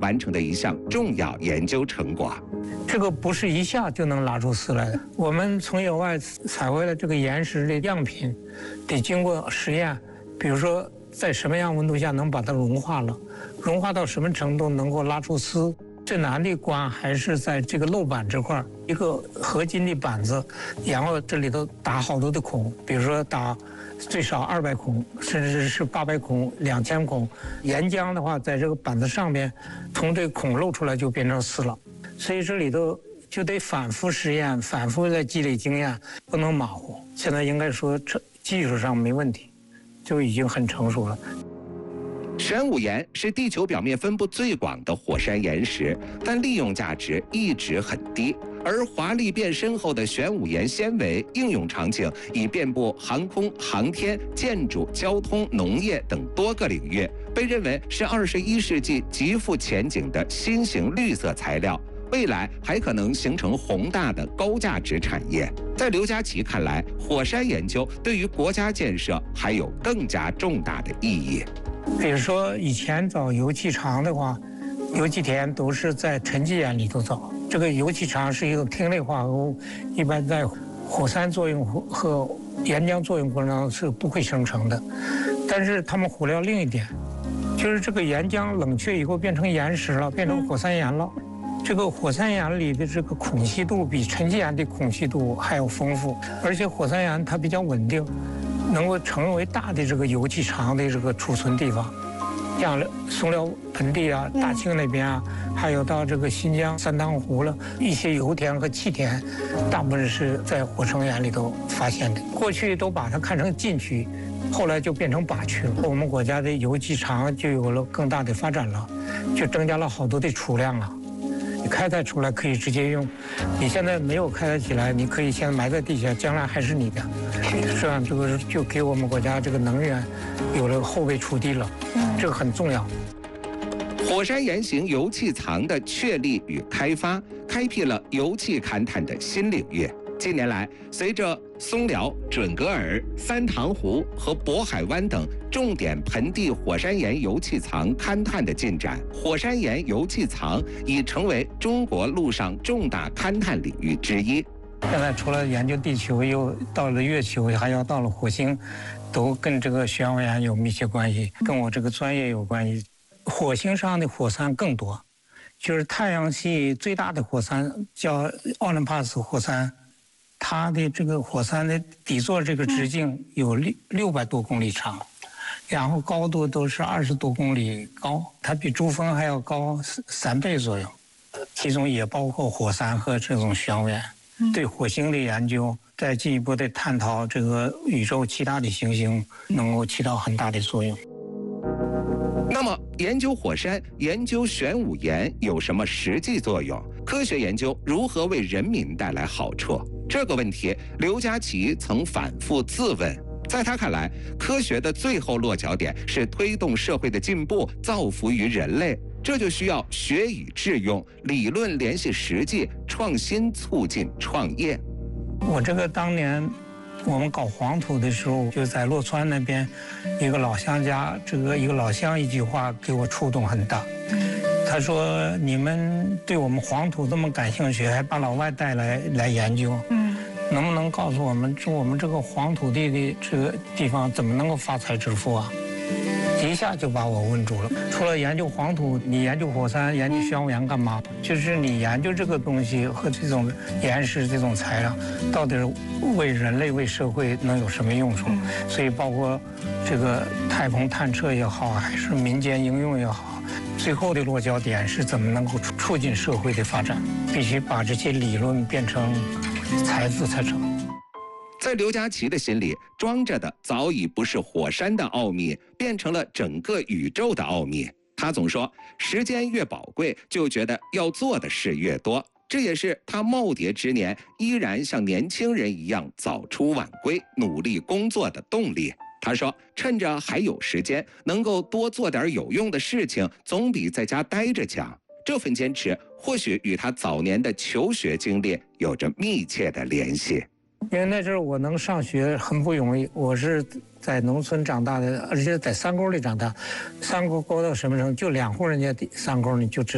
完成的一项重要研究成果。 这个不是一下就能拉出丝来的。我们从野外采回来这个岩石的样品，得经过实验，比如说在什么样温度下能把它融化了，融化到什么程度能够拉出丝。最难的关还是在这个漏板这块，一个合金的板子，然后这里头打好多的孔，比如说打最少200孔，甚至是800孔、2000孔。岩浆的话，在这个板子上面，从这个孔漏出来就变成丝了。所以这里头就得反复实验，反复的积累经验，不能马虎。现在应该说技术上没问题，就已经很成熟了。 玄武岩是地球表面分布最广的火山岩石，但利用价值一直很低。而华丽变深厚的玄武岩纤维应用场景已遍布航空、航天、建筑、交通、农业等多个领域，被认为是21世纪极富前景的新型绿色材料。未来还可能形成宏大的高价值产业。在刘家齐看来，火山研究对于国家建设还有更加重大的意义。 比如说以前找油气厂的话，油气田都是在沉积岩里头找。这个油气厂是一个烃类化合物，一般在火山作用和岩浆作用过程中是不会生成的。但是他们忽略另一点，就是这个岩浆冷却以后变成岩石了，变成火山岩了。这个火山岩里的这个孔隙度比沉积岩的孔隙度还要丰富，而且火山岩它比较稳定，能够成为大的这个油气厂的这个储存地方，像松辽盆地啊、大庆那边啊，还有到这个新疆三塘湖了，一些油田和气田，大部分是在火成岩里头发现的。过去都把它看成禁区，后来就变成靶区了。我们国家的油气厂就有了更大的发展了，就增加了好多的储量了。你开采出来可以直接用，你现在没有开采起来，你可以先埋在地下，将来还是你的。这样这个就给我们国家这个能源有了后备储地了，这个很重要。 火山岩型油气藏的确立与开发，开辟了油气勘探的新领域。近年来，随着松辽、准格尔、三塘湖和渤海湾等重点盆地火山岩油气藏勘探的进展，火山岩油气藏已成为中国陆上重大勘探领域之一。 现在除了研究地球，又到了月球，还要到了火星，都跟这个玄武岩有密切关系，跟我这个专业有关系。火星上的火山更多，就是太阳系最大的火山叫奥林帕斯火山。它的这个火山的底座这个直径有600多公里长，然后高度都是20多公里高，它比珠峰还要高3倍左右。其中也包括火山和这种玄武岩。对火星的研究，再进一步的探讨这个宇宙其他的行星，能够起到很大的作用。 那么，研究火山、研究玄武岩有什么实际作用？科学研究如何为人民带来好处？这个问题，刘家齐曾反复自问。在他看来，科学的最后落脚点是推动社会的进步，造福于人类。这就需要学以致用，理论联系实际，创新促进创业。 我这个当年我们搞黄土的时候，就在洛川那边一个老乡家，一个老乡一句话给我触动很大。他说：“你们对我们黄土这么感兴趣，还把老外带来研究，能不能告诉我们这个黄土地的这个地方怎么能够发财致富啊？”一下就把我问住了。除了研究黄土，你研究火山、研究玄武岩干嘛？就是你研究这个东西和这种岩石、这种材料，到底为人类、为社会能有什么用处？所以包括这个太空探测也好，还是民间应用也好，最后的落脚点是怎么能够促进社会的发展？必须把这些理论变成财富才成。 在刘家齐的心里，装着的早已不是火山的奥秘，变成了整个宇宙的奥秘。他总说，时间越宝贵，就觉得要做的事越多。这也是他耄耋之年依然像年轻人一样早出晚归、努力工作的动力。他说，趁着还有时间，能够多做点有用的事情，总比在家待着强。这份坚持，或许与他早年的求学经历有着密切的联系。 因为那阵儿我能上学很不容易，我是在农村长大的，而且在山沟里长大。山沟沟到什么程度？就2户人家的山沟，你就知